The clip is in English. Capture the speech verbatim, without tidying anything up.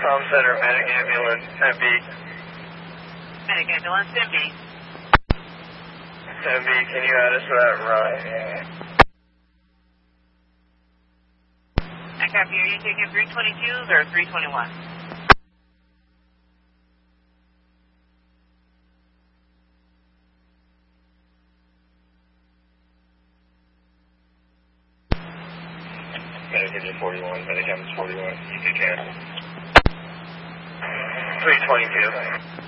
Tom Center, medic ambulance, M B. Medic ambulance, M B. M B, can you add us to that run? I copy. Are you taking three twenty-twos or three twenty-one? Medic engine forty-one, medic ambulance forty-one, you can cancel. three twenty-two.